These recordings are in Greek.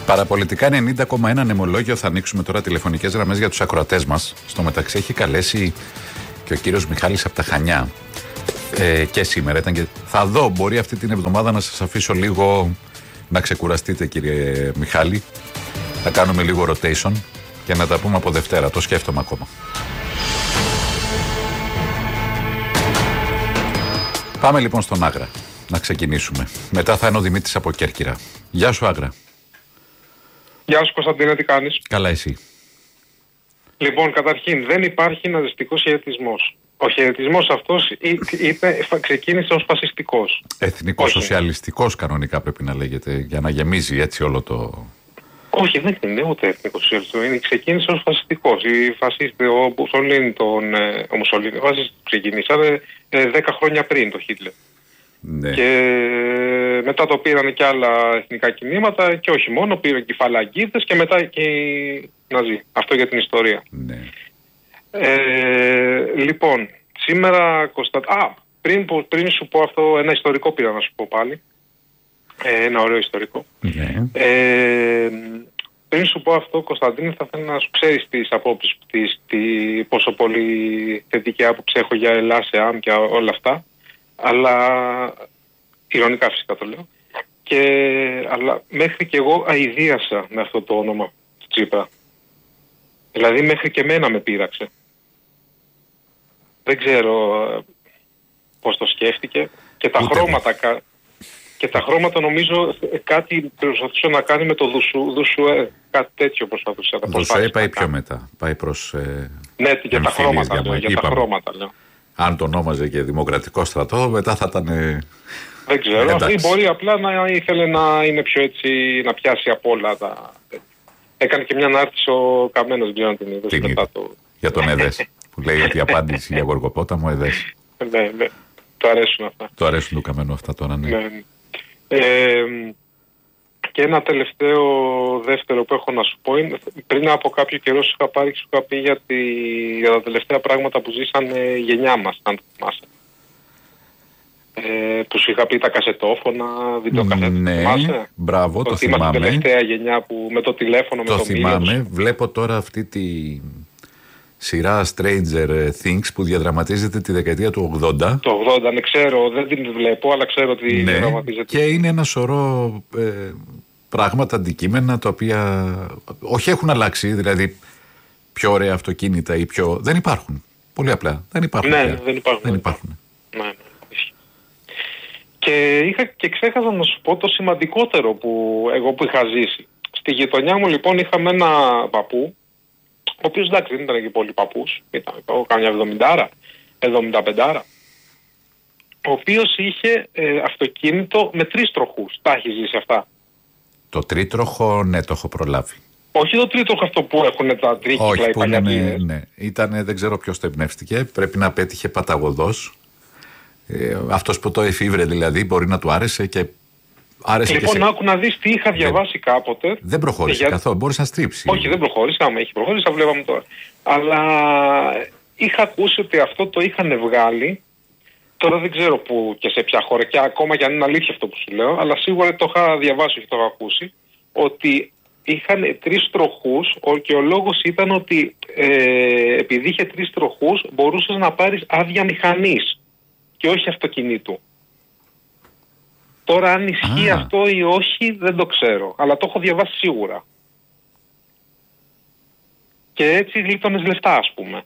Παραπολιτικά 90,1 νεμολόγιο. Θα ανοίξουμε τώρα τηλεφωνικές γραμμές για τους ακροατές μας. Στο μεταξύ έχει καλέσει και ο κύριος Μιχάλης από τα Χανιά. Και σήμερα ήταν και... Θα δω, μπορεί αυτή την εβδομάδα να σας αφήσω λίγο να ξεκουραστείτε, κύριε Μιχάλη. Θα κάνουμε λίγο rotation και να τα πούμε από Δευτέρα. Το σκέφτομαι ακόμα. Πάμε λοιπόν στον Άγρα να ξεκινήσουμε. Μετά θα είναι ο Δημήτρης από Κέρκυρα. Γεια σου, Άγρα. Γεια σου, Κωνσταντίνε, τι κάνεις? Καλά, εσύ? Λοιπόν, καταρχήν δεν υπάρχει ναζιστικός χαιρετισμός. Ο χαιρετισμός αυτός ξεκίνησε ως φασιστικός. Εθνικοσοσιαλιστικός κανονικά πρέπει να λέγεται, για να γεμίζει έτσι όλο το... Όχι, δεν είναι ούτε εθνικοσοσιαλιστικό, ξεκίνησε ως φασιστικός. Οι φασίστες, ο Μουσολίνι, οι φασίστες ξεκινήσανε 10 χρόνια πριν το Χίτλερ. Ναι. Και μετά το πήραν και άλλα εθνικά κινήματα και όχι μόνο, πήραν και οι φαλαγγίτες και μετά και οι Ναζί. Αυτό για την ιστορία. Ναι. Λοιπόν, σήμερα πριν σου πω αυτό, ένα ιστορικό πήρα να σου πω πάλι. Ένα ωραίο ιστορικό. Ναι. Πριν σου πω αυτό, Κωνσταντίνε, θα θέλω να σου ξέρεις τις απόψεις πόσο πολύ θετική άποψη έχω για Ελλάς, ΕΑΜ και όλα αυτά. Αλλά ειρωνικά φυσικά το λέω. Αλλά μέχρι και εγώ αηδίασα με αυτό το όνομα του Τσίπρα. Δηλαδή μέχρι και εμένα με πείραξε. Δεν ξέρω πώς το σκέφτηκε. Και τα χρώματα νομίζω κάτι προσπαθούσε να κάνει με το Δουσουέ. Κάτι τέτοιο προσπαθούσε να κάνει. Το Δουσουέ πάει πιο μετά. Πάει προς... ναι, για τα χρώματα λέω. Αν το ονόμαζε και Δημοκρατικό Στρατό, μετά θα ήταν... Δεν ξέρω. Ή μπορεί απλά να ήθελε να είναι πιο έτσι, να πιάσει από όλα τα... Έκανε και μια ανάρτηση ο Καμένος, δεν την είδες. Για τον ΕΔΕΣ, που λέει ότι η απάντηση για Γοργοπόταμο ΕΔΕΣ. Ναι. Του αρέσουν αυτά. Του αρέσουν του Καμένου αυτά τώρα, ναι. Και ένα τελευταίο δεύτερο που έχω να σου πω είναι, πριν από κάποιο καιρό σου είχα πάρει και σου είχα πει για τα τελευταία πράγματα που ζήσανε η γενιά μας, αν το θυμάσαι. Που σου είχα πει τα κασετόφωνα, βιντεοκασέτες, ναι, θυμάσαι? Μπράβο, το θυμάμαι. Είμαστε η τελευταία γενιά που με το τηλέφωνο, με το θυμάμαι. Βλέπω τώρα αυτή τη σειρά Stranger Things που διαδραματίζεται τη δεκαετία του 80. Το 80, ναι, ξέρω, δεν την βλέπω, αλλά ξέρω ότι διαδραματίζεται. Και είναι ένα σωρό πράγματα, αντικείμενα, τα οποία όχι έχουν αλλάξει, δηλαδή πιο ωραία αυτοκίνητα ή πιο... Δεν υπάρχουν. Πολύ απλά. Δεν υπάρχουν. Ναι, δεν υπάρχουν. Ναι. Και ξέχασα να σου πω το σημαντικότερο που είχα ζήσει. Στη γειτονιά μου λοιπόν είχαμε ένα παππού, ο οποίος εντάξει δεν ήταν και πολύ παππούς, ήταν κάμια 75, ο οποίος είχε αυτοκίνητο με 3 τροχούς. Τα έχει ζήσει αυτά? Το τρίτροχο, ναι, το έχω προλάβει. Όχι το τρίτροχο αυτό που έχουν τα τρίκυκλα. Όχι, που είναι, ναι. Ήτανε, δεν ξέρω ποιος το εμπνεύστηκε, πρέπει να πέτυχε παταγωδός. Αυτός που το εφήβρε δηλαδή μπορεί να του άρεσε και άρεσε. Λοιπόν, άκου να δεις τι είχα διαβάσει κάποτε. Δεν προχώρησε καθόλου, μπορείς να στρίψει. Όχι, δεν προχώρησε, άμα έχει προχώρησε θα βλέπαμε τώρα. Αλλά είχα ακούσει ότι αυτό το είχαν βγάλει, τώρα δεν ξέρω που και σε ποια χώρα, και ακόμα και αν είναι αλήθεια αυτό που σου λέω, αλλά σίγουρα το είχα διαβάσει και το είχα ακούσει, ότι είχαν 3 τροχούς και ο λόγος ήταν ότι επειδή είχε 3 τροχούς μπορούσες να πάρεις άδεια μηχανής και όχι αυτοκινήτου. Τώρα αν ισχύει αυτό ή όχι δεν το ξέρω, αλλά το έχω διαβάσει σίγουρα. Και έτσι γλίτωνες λεφτά, ας πούμε.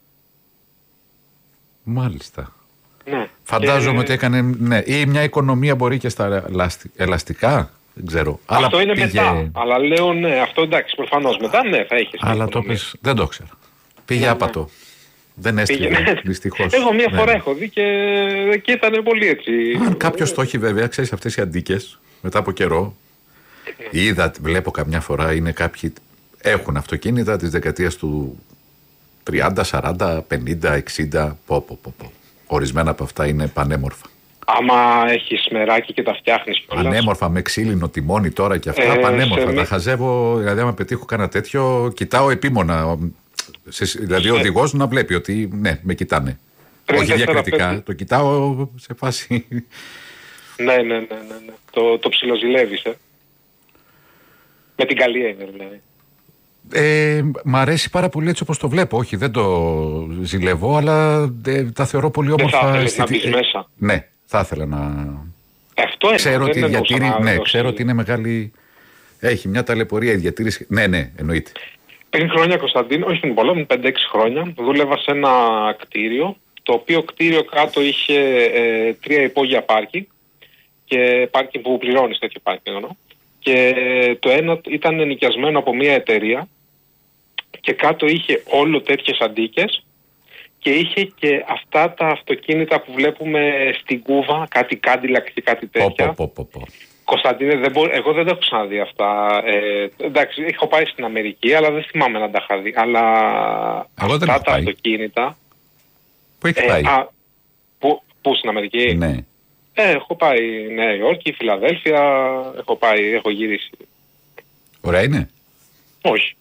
Μάλιστα. Ναι. Φαντάζομαι ότι έκανε, ναι, ή μια οικονομία μπορεί και στα ελαστικά, δεν ξέρω. Αυτό αλλά είναι μετά, αλλά λέω ναι, αυτό εντάξει, προφανώς μετά ναι θα έχεις. Αλλά το πες, δεν το ξέρω. Πήγε άπατο. Δεν έστειλε, δυστυχώς. Εγώ μία φορά έχω δει και ήταν πολύ έτσι. Αν κάποιος το έχει βέβαια, ξέρεις αυτές οι αντίκες, μετά από καιρό, είδα, βλέπω καμιά φορά, είναι κάποιοι, έχουν αυτοκίνητα της δεκαετίας του 30, 40, 50, 60, Ορισμένα από αυτά είναι πανέμορφα. Άμα έχεις μεράκι και τα φτιάχνεις κιόλας. Πανέμορφα, με ξύλινο τιμόνι τώρα και αυτά, πανέμορφα. Τα χαζεύω, δηλαδή άμα πετύχω κάνα τέτοιο, κοιτάω επίμονα. Δηλαδή ο οδηγός να βλέπει ότι ναι, με κοιτάνε. Όχι διακριτικά, το κοιτάω σε φάση. Ναι. Το ψιλοζηλεύεις, Με την καλή έννοια δηλαδή. Μ' αρέσει πάρα πολύ έτσι όπως το βλέπω. Όχι, δεν το ζηλεύω, αλλά τα θεωρώ πολύ όμορφα. Δεν θα ήθελες να μπεις μέσα. Ναι, θα ήθελα να... Αυτό ξέρω ότι ξέρω ότι είναι μεγάλη... Έχει μια ταλαιπωρία η διατήρηση. Ναι, εννοείται. Πριν χρόνια, Κωνσταντίνο, όχι πριν πολλά, 5-6 χρόνια, δούλευα σε ένα κτίριο, το οποίο κτίριο κάτω είχε 3 υπόγεια πάρκινγκ, και πάρκινγκ που πληρώνεις τέτοιο πάρκινγκ εννοώ. Και το ένα ήταν ενοικιασμένο από μια εταιρεία και κάτω είχε όλο τέτοιες αντίκες και είχε και αυτά τα αυτοκίνητα που βλέπουμε στην Κούβα, κάτι Cadillac και κάτι τέτοια. Κωνσταντίνε, εγώ δεν τα έχω ξαναδεί αυτά. Εντάξει, έχω πάει στην Αμερική, αλλά δεν θυμάμαι να τα είχα δει. Αλλά αυτά τα αυτοκίνητα... Πού έχεις πάει? Πού στην Αμερική? Ναι. Έχω πάει Νέα Υόρκη, Φιλαδέλφια, έχω γυρίσει. Ωραία είναι? Όχι.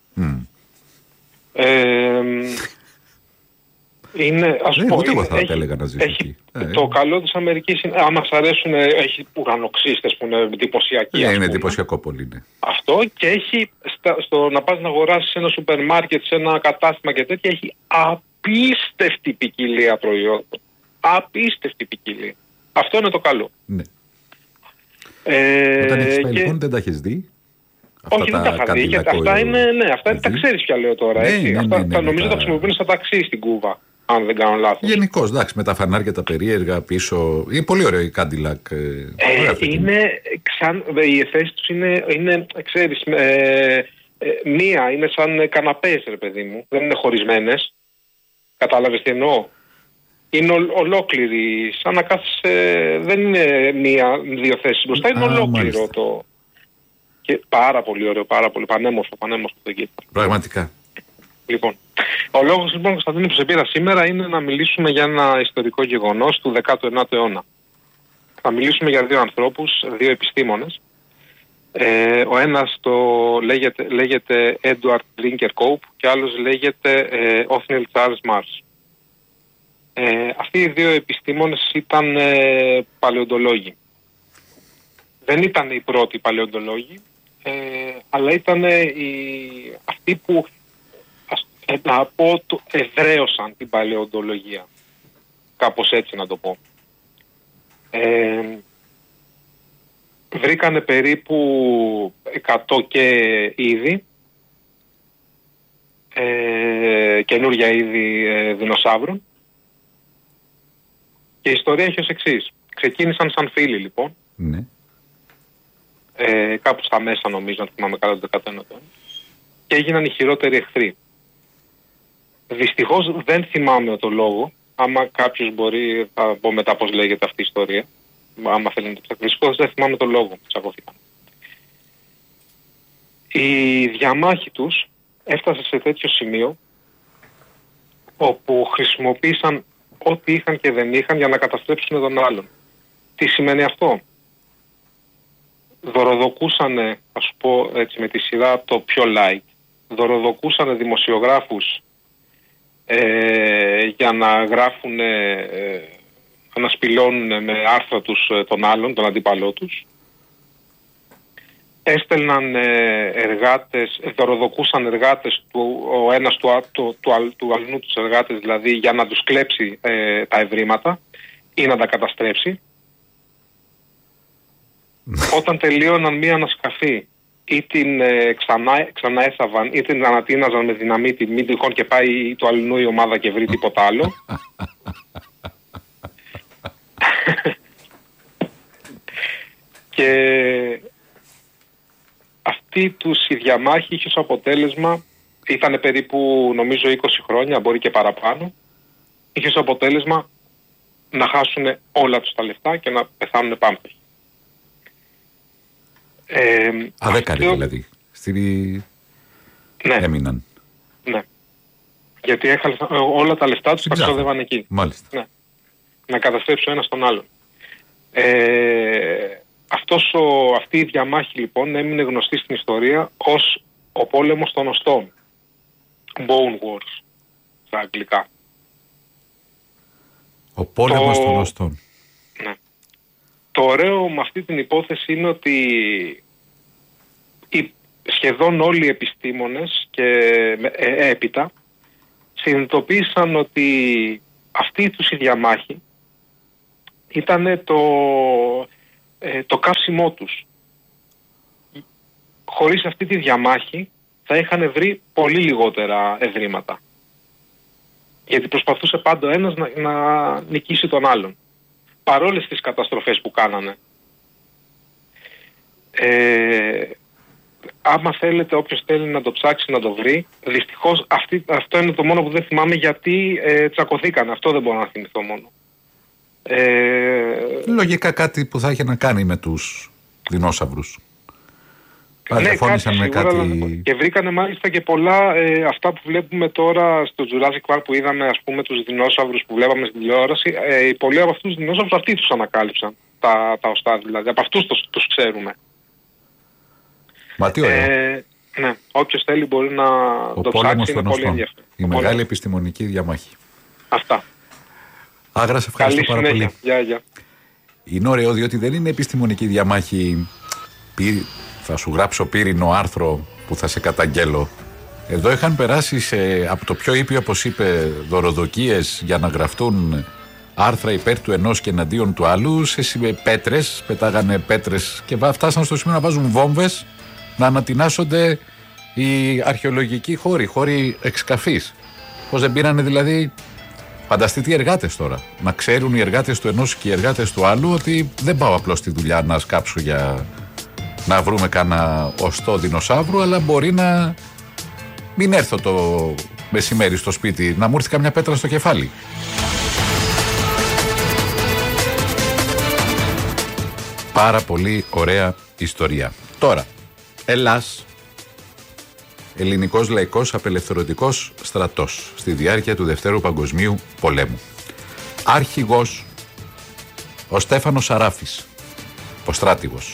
Είναι, ας πω, ούτε εγώ θα έλεγα να ζήσω εκεί. Το καλό της Αμερικής είναι, άμα σας αρέσουν, έχει ουρανοξύστες που είναι εντυπωσιακοί. Είναι εντυπωσιακό πολύ, ναι. Αυτό, και έχει, να πας να αγοράσεις ένα σούπερ μάρκετ, σε ένα κατάστημα και τέτοια, έχει απίστευτη ποικιλία προϊόντων. Απίστευτη ποικιλία. Αυτό είναι το καλό. Ναι. Όταν έχεις πάει λοιπόν δεν τα έχεις δει? Όχι, δεν τα είχα δει. Αυτά είναι, τα ξέρεις πια λέω τώρα. Νομίζω τα χρησιμοποιούν στα ταξί στην Κούβα, αν δεν κάνω λάθος. Γενικώς, εντάξει, με τα φανάρια τα περίεργα πίσω. Είναι πολύ ωραίο η Cadillac. Οι θέσεις τους είναι, ξέρεις, μία είναι σαν καναπές, ρε παιδί μου. Δεν είναι χωρισμένες. Κατάλαβες τι εννοώ? Είναι ολόκληρη, σαν να κάθεσαι, δεν είναι μία-δύο θέσεις μπροστά, είναι ολόκληρο το... Και πάρα πολύ ωραίο, πάρα πολύ πανέμορφο το κήπο. Πραγματικά. Λοιπόν, ο λόγος λοιπόν, Κωνσταντίνη, που σε πήρα σήμερα είναι να μιλήσουμε για ένα ιστορικό γεγονός του 19ου αιώνα. Θα μιλήσουμε για 2 ανθρώπους, 2 επιστήμονες. Ο ένας λέγεται Edward Drinker Cope και άλλος λέγεται Othniel Charles Marsh. Αυτοί οι 2 επιστήμονες ήταν παλαιοντολόγοι. Δεν ήταν οι πρώτοι παλαιοντολόγοι, αλλά ήταν αυτοί που εδραίωσαν την παλαιοντολογία. Κάπως έτσι να το πω. Βρήκανε περίπου 100 και είδη, καινούργια είδη δεινοσαύρων. Και η ιστορία έχει ως εξής. Ξεκίνησαν σαν φίλοι λοιπόν. Ναι. Κάπου στα μέσα νομίζω, αν θυμάμαι καλά, το 19ο αιώνα. Και έγιναν οι χειρότεροι εχθροί. Δυστυχώς δεν θυμάμαι το λόγο. Άμα κάποιος μπορεί, θα πω μετά πώς λέγεται αυτή η ιστορία. Άμα θέλει να το ψάξει. Δυστυχώς δεν θυμάμαι το λόγο που τσακώθηκαν. Η διαμάχη τους έφτασε σε τέτοιο σημείο όπου χρησιμοποίησαν ό,τι είχαν και δεν είχαν για να καταστρέψουν τον άλλον. Τι σημαίνει αυτό? Δωροδοκούσανε, ας σου πω έτσι με τη σειρά το πιο light, δωροδοκούσανε δημοσιογράφους για να γράφουν, να σπηλώνουν με άρθρα τους τον άλλον, τον αντίπαλό τους. Έστελναν εργάτες, δωροδοκούσαν εργάτες ο ένας του αλλού τους εργάτες, δηλαδή για να τους κλέψει τα ευρήματα ή να τα καταστρέψει. Όταν τελείωναν μία ανασκαφή ή την ξανά έθαβαν ή την ανατείναζαν με δυναμίτη, μην τυχόν και πάει του αλλού η ομάδα και βρει τίποτα άλλο. Και αυτή η διαμάχη είχε ως αποτέλεσμα, ήταν περίπου νομίζω 20 χρόνια, μπορεί και παραπάνω, είχε ως αποτέλεσμα να χάσουν όλα τους τα λεφτά και να πεθάνουν πάμπτωχοι. Αδέκαροι δηλαδή. Ναι. Έμειναν. Ναι. Γιατί έχασαν όλα τα λεφτά τους, τα ξόδευαν εκεί. Μάλιστα. Ναι. Να καταστρέψει ο ένας τον άλλον. Αυτή η διαμάχη λοιπόν έμεινε γνωστή στην ιστορία ως ο πόλεμος των οστών. Bone Wars στα αγγλικά. Ο πόλεμος των οστών. Ναι. Το ωραίο με αυτή την υπόθεση είναι ότι σχεδόν όλοι οι επιστήμονες και έπειτα συνειδητοποίησαν ότι αυτή τους η διαμάχη ήταν το κάψιμό τους. Χωρίς αυτή τη διαμάχη θα είχαν βρει πολύ λιγότερα ευρήματα. Γιατί προσπαθούσε πάντα ο ένας να νικήσει τον άλλον. Παρόλες τις καταστροφές που κάνανε. Άμα θέλετε, όποιος θέλει να το ψάξει να το βρει, δυστυχώς αυτό είναι το μόνο που δεν θυμάμαι, γιατί τσακωθήκανε. Αυτό δεν μπορώ να θυμηθώ μόνο. Λογικά κάτι που θα είχε να κάνει με τους δεινόσαυρους. Ναι, κάτι. Και βρήκανε μάλιστα και πολλά αυτά που βλέπουμε τώρα στο Jurassic Park που είδαμε, ας πούμε, τους δεινόσαυρους που βλέπαμε στην τηλεόραση. Πολλοί από αυτούς τους δεινόσαυρους αυτοί τους ανακάλυψαν. Τα οστά δηλαδή. Από αυτούς τους ξέρουμε. Μα τι ωραία. Ναι, όποιος θέλει μπορεί να το ψάξει. Είναι πολύ ενδιαφέρον. Η μεγάλη επιστημονική διαμάχη. Αυτά. Άγρα, σε ευχαριστώ πάρα πολύ. Γεια. Είναι ωραίο διότι δεν είναι επιστημονική διαμάχη. Θα σου γράψω πύρινο άρθρο που θα σε καταγγέλω. Εδώ είχαν περάσει από το πιο ήπιο, όπως είπε, δωροδοκίες για να γραφτούν άρθρα υπέρ του ενός και εναντίον του άλλου σε πέτρες. Πετάγανε πέτρες και φτάσαν στο σημείο να βάζουν βόμβες, να ανατινάσσονται οι αρχαιολογικοί χώροι εξκαφής. Πώς δεν πήρανε δηλαδή. Φανταστείτε οι εργάτες τώρα. Να ξέρουν οι εργάτες του ενός και οι εργάτες του άλλου ότι δεν πάω απλώς στη δουλειά να σκάψω για να βρούμε κάνα οστό δεινοσαύρου, αλλά μπορεί να μην έρθω το μεσημέρι στο σπίτι, να μου έρθει καμιά πέτρα στο κεφάλι. Πάρα πολύ ωραία ιστορία. Τώρα, Ελλάς, Ελληνικός Λαϊκός Απελευθερωτικός Στρατός, στη διάρκεια του Δευτέρου Παγκοσμίου Πολέμου. Άρχηγος ο Στέφανος Σαράφης, ο στράτηγος.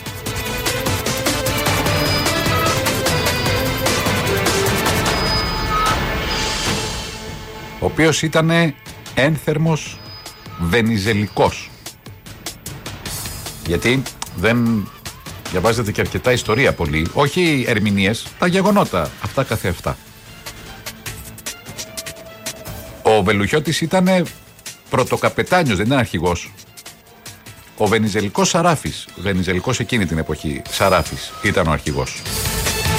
Ο οποίος ήταν ένθερμος βενιζελικός. Γιατί δεν διαβάζετε και αρκετά ιστορία πολύ, όχι ερμηνείες, τα γεγονότα, αυτά καθεαυτά. Ο Βελουχιώτης ήταν πρωτοκαπετάνιος, δεν ήταν αρχηγός. Ο βενιζελικός Σαράφης, βενιζελικός εκείνη την εποχή, Σαράφης, ήταν ο αρχηγός.